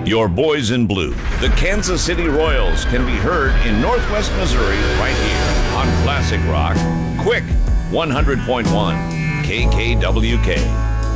Your boys in blue, the Kansas City Royals, can be heard in Northwest Missouri right here on Classic Rock. Quick 100.1 KKWK.